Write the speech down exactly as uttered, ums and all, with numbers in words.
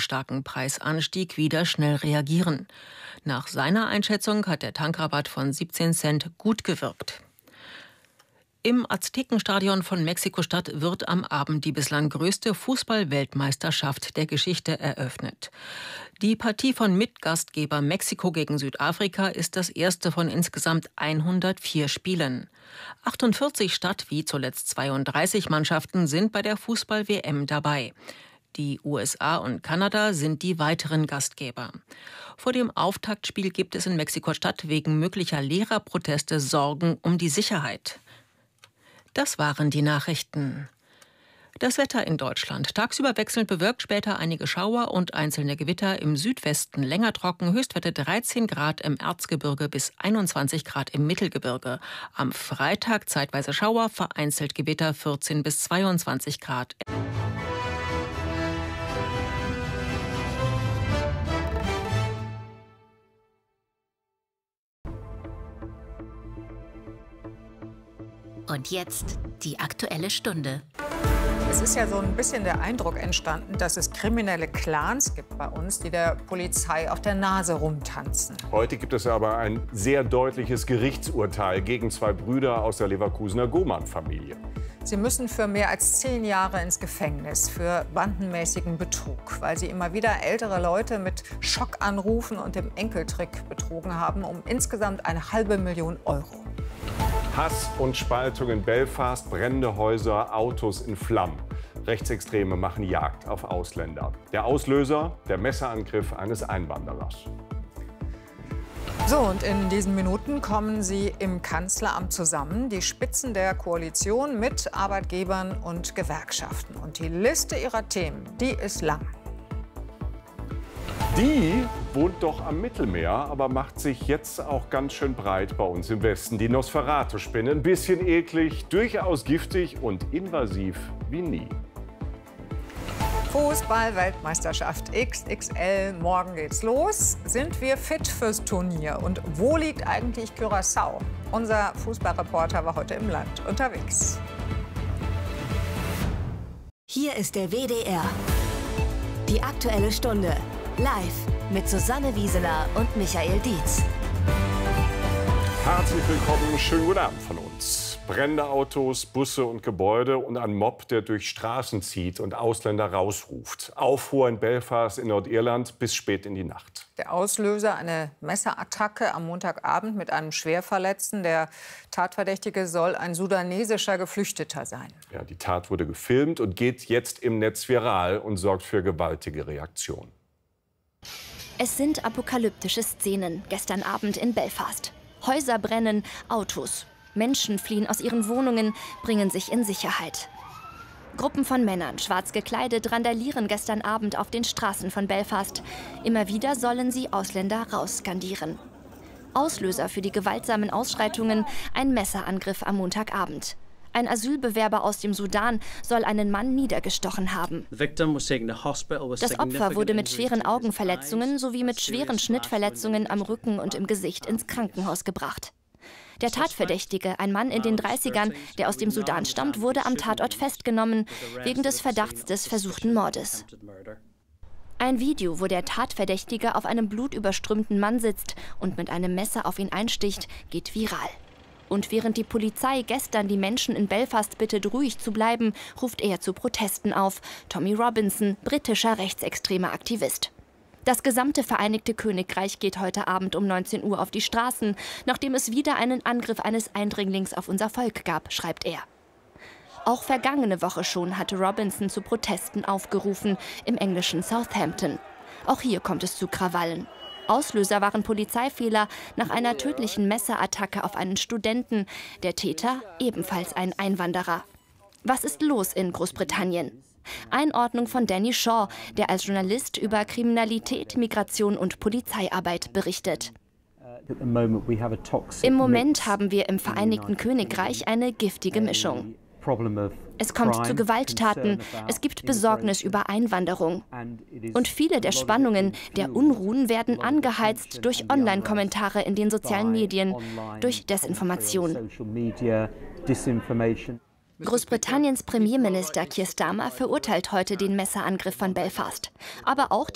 starken Preisanstieg wieder schnell reagieren. Nach seiner Einschätzung hat der Tankrabatt von siebzehn Cent gut gewirkt. Im Aztekenstadion von Mexiko-Stadt wird am Abend die bislang größte Fußball-Weltmeisterschaft der Geschichte eröffnet. Die Partie von Mitgastgeber Mexiko gegen Südafrika ist das erste von insgesamt hundertvier Spielen. achtundvierzig statt wie zuletzt zweiunddreißig Mannschaften sind bei der Fußball-W M dabei. Die U S A und Kanada sind die weiteren Gastgeber. Vor dem Auftaktspiel gibt es in Mexiko-Stadt wegen möglicher Lehrerproteste Sorgen um die Sicherheit. Das waren die Nachrichten. Das Wetter in Deutschland. Tagsüber wechselnd bewölkt, später einige Schauer und einzelne Gewitter. Im Südwesten länger trocken, Höchstwerte dreizehn Grad im Erzgebirge bis einundzwanzig Grad im Mittelgebirge. Am Freitag zeitweise Schauer, vereinzelt Gewitter vierzehn bis zweiundzwanzig Grad. Und jetzt die Aktuelle Stunde. Es ist ja so ein bisschen der Eindruck entstanden, dass es kriminelle Clans gibt bei uns, die der Polizei auf der Nase rumtanzen. Heute gibt es aber ein sehr deutliches Gerichtsurteil gegen zwei Brüder aus der Leverkusener Gohmann-Familie. Sie müssen für mehr als zehn Jahre ins Gefängnis für bandenmäßigen Betrug, weil sie immer wieder ältere Leute mit Schockanrufen und dem Enkeltrick betrogen haben um insgesamt eine halbe Million Euro. Hass und Spaltung in Belfast, brennende Häuser, Autos in Flammen. Rechtsextreme machen Jagd auf Ausländer. Der Auslöser, der Messerangriff eines Einwanderers. So, und in diesen Minuten kommen sie im Kanzleramt zusammen, die Spitzen der Koalition mit Arbeitgebern und Gewerkschaften. Und die Liste ihrer Themen, die ist lang. Die wohnt doch am Mittelmeer, aber macht sich jetzt auch ganz schön breit bei uns im Westen. Die Nosferatu-Spinne, ein bisschen eklig, durchaus giftig und invasiv wie nie. Fußball-Weltmeisterschaft X X L, morgen geht's los. Sind wir fit fürs Turnier? Und wo liegt eigentlich Curaçao? Unser Fußballreporter war heute im Land unterwegs. Hier ist der W D R. Die Aktuelle Stunde. Live mit Susanne Wieseler und Michael Dietz. Herzlich willkommen, schönen guten Abend von uns. Brennende Autos, Busse und Gebäude und ein Mob, der durch Straßen zieht und Ausländer rausruft. Aufruhr in Belfast in Nordirland bis spät in die Nacht. Der Auslöser eine Messerattacke am Montagabend mit einem Schwerverletzten. Der Tatverdächtige soll ein sudanesischer Geflüchteter sein. Ja, die Tat wurde gefilmt und geht jetzt im Netz viral und sorgt für gewaltige Reaktionen. Es sind apokalyptische Szenen gestern Abend in Belfast. Häuser brennen, Autos. Menschen fliehen aus ihren Wohnungen, bringen sich in Sicherheit. Gruppen von Männern, schwarz gekleidet, randalieren gestern Abend auf den Straßen von Belfast. Immer wieder sollen sie Ausländer rausskandieren. Auslöser für die gewaltsamen Ausschreitungen ein Messerangriff am Montagabend. Ein Asylbewerber aus dem Sudan soll einen Mann niedergestochen haben. Das Opfer wurde mit schweren Augenverletzungen sowie mit schweren Schnittverletzungen am Rücken und im Gesicht ins Krankenhaus gebracht. Der Tatverdächtige, ein Mann in den dreißigern, der aus dem Sudan stammt, wurde am Tatort festgenommen wegen des Verdachts des versuchten Mordes. Ein Video, wo der Tatverdächtige auf einem blutüberströmten Mann sitzt und mit einem Messer auf ihn einsticht, geht viral. Und während die Polizei gestern die Menschen in Belfast bittet, ruhig zu bleiben, ruft er zu Protesten auf. Tommy Robinson, britischer rechtsextremer Aktivist. Das gesamte Vereinigte Königreich geht heute Abend um neunzehn Uhr auf die Straßen, nachdem es wieder einen Angriff eines Eindringlings auf unser Volk gab, schreibt er. Auch vergangene Woche schon hatte Robinson zu Protesten aufgerufen, im englischen Southampton. Auch hier kommt es zu Krawallen. Auslöser waren Polizeifehler nach einer tödlichen Messerattacke auf einen Studenten. Der Täter ebenfalls ein Einwanderer. Was ist los in Großbritannien? Einordnung von Danny Shaw, der als Journalist über Kriminalität, Migration und Polizeiarbeit berichtet. Im Moment haben wir im Vereinigten Königreich eine giftige Mischung. Es kommt zu Gewalttaten, es gibt Besorgnis über Einwanderung. Und viele der Spannungen, der Unruhen werden angeheizt durch Online-Kommentare in den sozialen Medien, durch Desinformation. Großbritanniens Premierminister Keir Starmer verurteilt heute den Messerangriff von Belfast. Aber auch